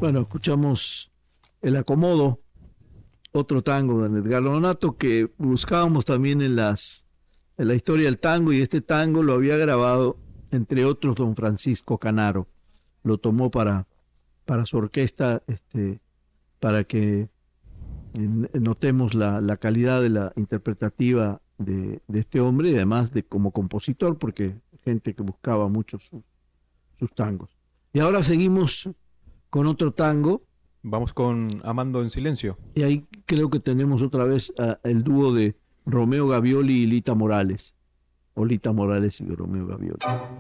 Bueno, escuchamos El Acomodo, otro tango de Edgardo Donato que buscábamos también en la historia del tango, y este tango lo había grabado, entre otros, don Francisco Canaro. Lo tomó para su orquesta, para que notemos la calidad de la interpretativa de este hombre, y además de como compositor, porque gente que buscaba mucho sus tangos. Y ahora seguimos con otro tango, Vamos con Amando en Silencio. y ahí creo que tenemos otra vez el dúo de Romeo Gavioli y Lita Morales, o Lita Morales y Romeo Gavioli.